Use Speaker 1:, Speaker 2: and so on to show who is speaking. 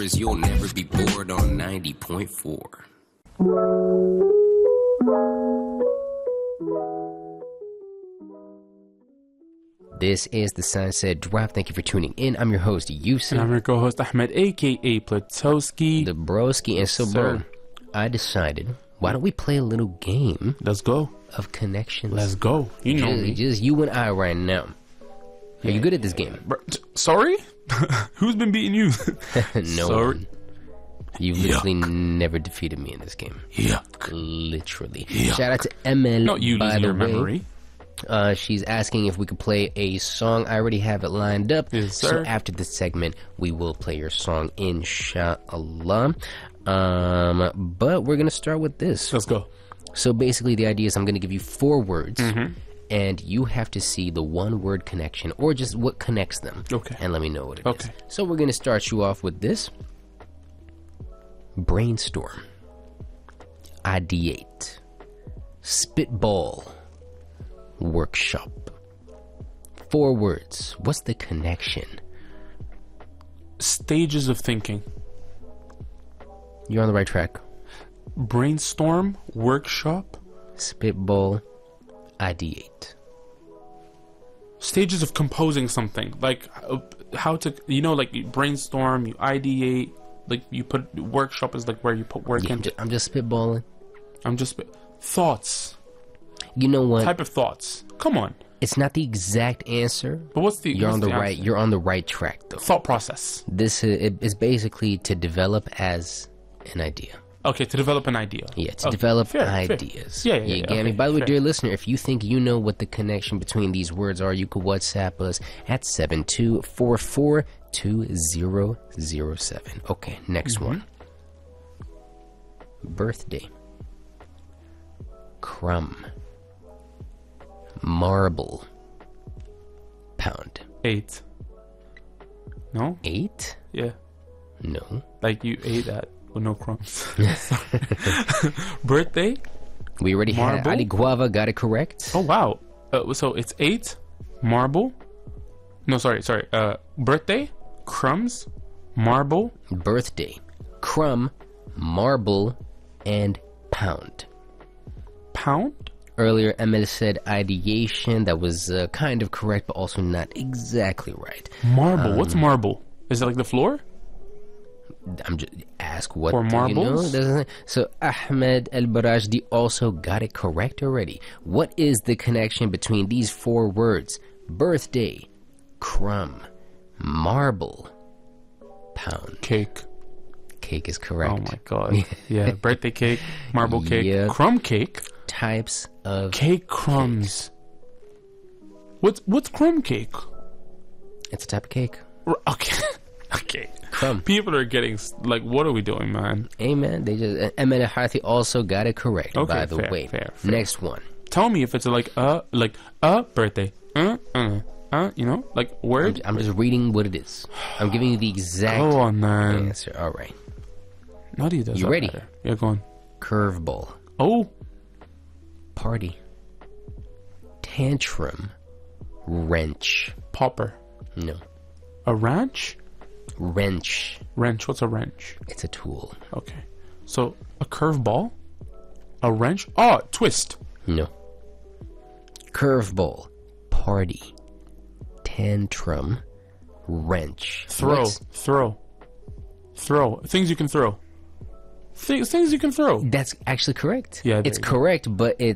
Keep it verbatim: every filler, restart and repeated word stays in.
Speaker 1: is you'll never be bored on ninety point four.
Speaker 2: This is the Sunset Drop. Thank you for tuning in. I'm your host, Yusuf.
Speaker 3: And I'm your co-host, Ahmed, a k a. Platowski.
Speaker 2: The broski. And so, bro,
Speaker 3: Sir.
Speaker 2: I decided, why don't we play a little game
Speaker 3: Let's go.
Speaker 2: of connections?
Speaker 3: Let's go. You know
Speaker 2: just,
Speaker 3: me.
Speaker 2: just you and I right now. Are you good at this game?
Speaker 3: Bro, t- sorry? Who's been beating you?
Speaker 2: No
Speaker 3: Sorry.
Speaker 2: one. You've literally never defeated me in this game.
Speaker 3: Yuck.
Speaker 2: Literally.
Speaker 3: Yuck.
Speaker 2: Shout out to M L,
Speaker 3: Not you
Speaker 2: by
Speaker 3: losing
Speaker 2: the
Speaker 3: your
Speaker 2: way.
Speaker 3: memory.
Speaker 2: Uh, she's asking if we could play a song. I already have it lined up.
Speaker 3: Yes,
Speaker 2: so
Speaker 3: sir.
Speaker 2: after this segment, we will play your song, inshallah. Um, but we're going to start with this.
Speaker 3: Let's go.
Speaker 2: So basically, the idea is I'm going to give you four words,
Speaker 3: Mm-hmm.
Speaker 2: and you have to see the one word connection or just what connects them.
Speaker 3: Okay.
Speaker 2: And let me know what it is.
Speaker 3: Okay.
Speaker 2: So we're going to start you off with this: brainstorm, ideate, spitball, workshop. Four words. What's the connection?
Speaker 3: Stages of thinking.
Speaker 2: You're on the right track.
Speaker 3: Brainstorm. Workshop.
Speaker 2: Spitball, ideate.
Speaker 3: Stages of composing something. Like uh, how to, you know, like you brainstorm, you ideate. Like you put, workshop is like where you put work
Speaker 2: Yeah, I'm,
Speaker 3: into.
Speaker 2: just, I'm just spitballing.
Speaker 3: I'm just, thoughts.
Speaker 2: You know what?
Speaker 3: Type of thoughts. Come on.
Speaker 2: It's not the exact answer.
Speaker 3: But what's the,
Speaker 2: You're
Speaker 3: what's
Speaker 2: on the,
Speaker 3: the
Speaker 2: right.
Speaker 3: answer?
Speaker 2: You're on the right track, though.
Speaker 3: Thought process.
Speaker 2: This is, it is basically to develop as an idea.
Speaker 3: Okay, to develop an idea.
Speaker 2: Yeah, to
Speaker 3: Okay,
Speaker 2: develop
Speaker 3: fair, fair.
Speaker 2: ideas.
Speaker 3: Yeah, yeah,
Speaker 2: You
Speaker 3: yeah,
Speaker 2: get me?
Speaker 3: okay,
Speaker 2: By the way,
Speaker 3: fair.
Speaker 2: dear listener, if you think you know what the connection between these words are, you could WhatsApp us at seven two four four two zero zero seven. Okay, next
Speaker 3: Mm-hmm.
Speaker 2: one. Birthday. Crumb. Marble. Pound.
Speaker 3: Eight. No?
Speaker 2: Eight?
Speaker 3: Yeah.
Speaker 2: No.
Speaker 3: Like you ate that with no crumbs. Birthday?
Speaker 2: We already had
Speaker 3: Marble?
Speaker 2: Ali Guava, got it correct.
Speaker 3: Oh, wow. Uh, so it's eight, marble. No, sorry, sorry. Uh, birthday, crumbs, marble.
Speaker 2: Birthday. Crumb. Marble. And pound.
Speaker 3: Pound?
Speaker 2: Earlier, Emil said ideation. That was uh, kind of correct, but also not exactly right.
Speaker 3: Marble.
Speaker 2: Um,
Speaker 3: What's marble? Is it like the floor?
Speaker 2: I'm just ask what
Speaker 3: Or
Speaker 2: do you know?
Speaker 3: marbles?
Speaker 2: Doesn't- So Ahmed El Barajdi also got it correct already. What is the connection between these four words? Birthday, crumb, marble, pound.
Speaker 3: Cake.
Speaker 2: Cake is correct.
Speaker 3: Oh my god. Yeah. Birthday cake, marble cake,
Speaker 2: Yeah.
Speaker 3: crumb cake,
Speaker 2: Types of
Speaker 3: cake crumbs. What's what's crumb cake?
Speaker 2: it's a type of cake.
Speaker 3: R- Okay. Okay.
Speaker 2: Crumb.
Speaker 3: People are getting s- like, what are we doing, man?
Speaker 2: Amen. They just Emel Harthi also got it correct.
Speaker 3: Okay,
Speaker 2: by the
Speaker 3: fair,
Speaker 2: way.
Speaker 3: fair, fair.
Speaker 2: Next one.
Speaker 3: Tell me if it's like a like a birthday, uh, uh, uh, you know, like
Speaker 2: I'm,
Speaker 3: word.
Speaker 2: I'm just reading what it is. I'm giving you the exact
Speaker 3: Go on, man.
Speaker 2: answer. All right.
Speaker 3: Naughty does
Speaker 2: You
Speaker 3: that
Speaker 2: ready?
Speaker 3: better. Yeah, go on.
Speaker 2: Curveball.
Speaker 3: Oh,
Speaker 2: Party. Tantrum. Wrench.
Speaker 3: popper.
Speaker 2: No.
Speaker 3: A ranch.
Speaker 2: Wrench.
Speaker 3: Wrench. What's a wrench?
Speaker 2: It's a tool.
Speaker 3: Okay. So a curveball. A wrench. Oh, twist.
Speaker 2: No. Curveball. Party. Tantrum. Wrench.
Speaker 3: Throw.
Speaker 2: What's-
Speaker 3: Throw. Throw. Things you can throw. Things things you can throw.
Speaker 2: That's actually correct.
Speaker 3: Yeah, there
Speaker 2: It's
Speaker 3: you go.
Speaker 2: correct, but it